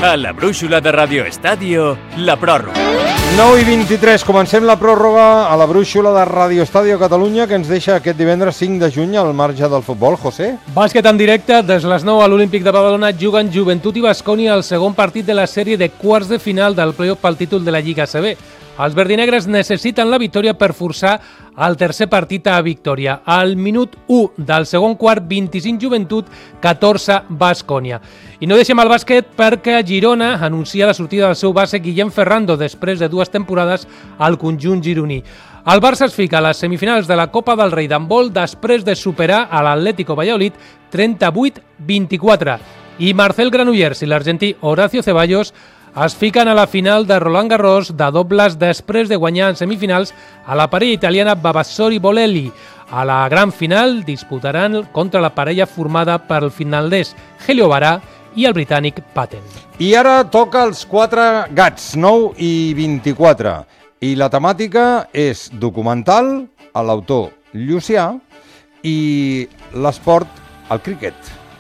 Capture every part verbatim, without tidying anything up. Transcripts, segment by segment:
A la brúixola de Radio Estadio, la pròrroga. nou i vint-i-tres, comencem la pròrroga a la brúixola de Radio Estadio Catalunya, que ens deixa aquest divendres cinc de juny al marge del futbol. José? Bàsquet en directe, des les nou a l'Olímpic de Badalona juguen Joventut i Baskonia el segon partit de la sèrie de quarts de final del play-off pel títol de la Lliga A C B. Els verdinegres necessiten la victòria per forçar el tercer partit a victòria. Al minut u del segon quart, vint-i-cinc Joventut, catorze Baskonia. I no deixem el bàsquet perquè Girona anuncia la sortida del seu base Guillem Ferrando després de dues temporades al conjunt gironí. El Barça es fica a les semifinals de la Copa del Rei d'handbol després de superar a l'Atlético Valladolid trenta-vuit vint-i-quatre. I Marcel Granollers i l'argentí Horacio Ceballos es fiquen a la final de Roland Garros de dobles després de guanyar en semifinals a la parella italiana Vavassori-Bolelli. A la gran final disputaran contra la parella formada pel finlandès Helio Vara i el britànic Patten. I ara toca els quatre gats, nou i vint-i-quatre. I la temàtica és documental, a l'autor Llucià, i l'esport, el críquet.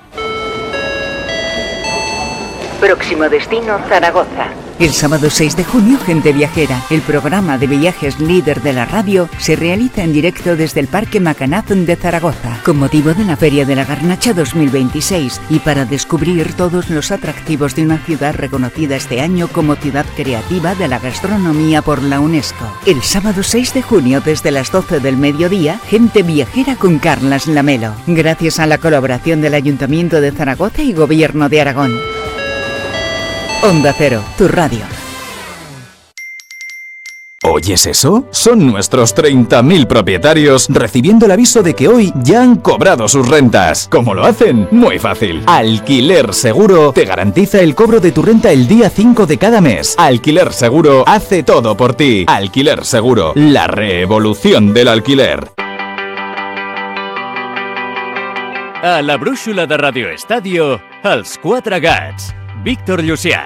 Próximo destino, Zaragoza. El sábado seis de junio, Gente Viajera, el programa de viajes líder de la radio, se realiza en directo desde el Parque Macanaz de Zaragoza, con motivo de la Feria de la Garnacha dos mil veintiséis y para descubrir todos los atractivos de una ciudad reconocida este año como ciudad creativa de la gastronomía por la UNESCO. El sábado seis de junio, desde las doce del mediodía, Gente Viajera con Carlas Lamelo, gracias a la colaboración del Ayuntamiento de Zaragoza y Gobierno de Aragón. Onda Cero, tu radio. ¿Oyes eso? Son nuestros treinta mil propietarios recibiendo el aviso de que hoy ya han cobrado sus rentas. ¿Cómo lo hacen? Muy fácil. Alquiler Seguro te garantiza el cobro de tu renta el día cinco de cada mes. Alquiler Seguro hace todo por ti. Alquiler Seguro, la revolución del alquiler. A la brúixola de Radio Estadio, els quatre gats. Víctor Llucià.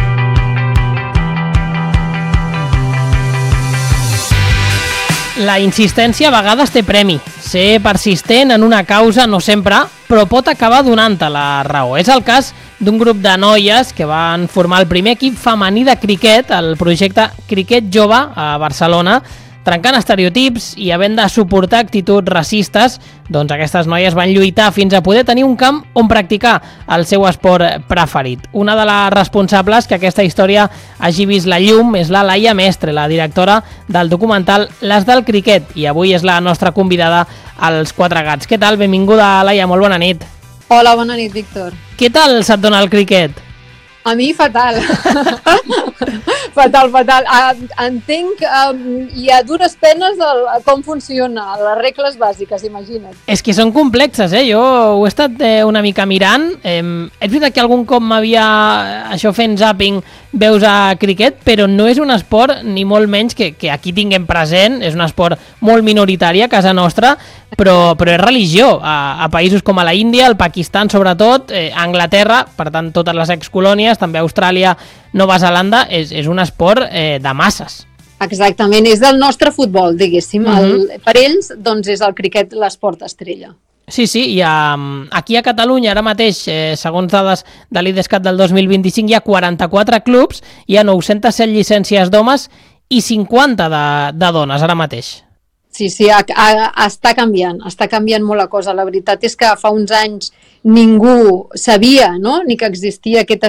La insistència a vegades té premi. Ser persistent en una causa no sempre, però pot acabar donant-te la raó. És el cas d'un grup de noies que van formar el primer equip femení de criquet, el projecte Criquet Jove a Barcelona, trencant estereotips i havent de suportar actituds racistes, doncs aquestes noies van lluitar fins a poder tenir un camp on practicar el seu esport preferit. Una de les responsables que aquesta història hagi vist la llum és la Laia Mestre, la directora del documental Les del Criquet, i avui és la nostra convidada als Quatre Gats. Què tal? Benvinguda, Laia, molt bona nit. Hola, bona nit, Víctor. Què tal se't dona el criquet? A mi, fatal. fatal, fatal. Entenc um, i a dures penes el, com funciona, les regles bàsiques, imagina't. És que són complexes, eh? Jo ho he estat eh, una mica mirant. Eh, és veritat que algun cop m'havia, això fent zapping, veus a criquet, però no és un esport, ni molt menys, que, que aquí tinguem present. És un esport molt minoritari a casa nostra, però, però és religió. A, a països com a la Índia, el Pakistan sobretot, eh, Anglaterra, per tant totes les excolònies, també Austràlia, Nova Zelanda, és, és un esport eh, de masses. Exactament, és del nostre futbol, diguéssim. Uh-huh. el, per ells, doncs, és el criquet l'esport estrella. Sí, sí, i um, aquí a Catalunya ara mateix, eh, segons dades de l'Idescat del dos mil vint-i-cinc, hi ha quaranta-quatre clubs, hi ha nou-centes set llicències d'homes i cinquanta de, de dones ara mateix. Sí, sí, a, a, està canviant, està canviant molt la cosa. La veritat és que fa uns anys ningú sabia, no?, ni que existia aquest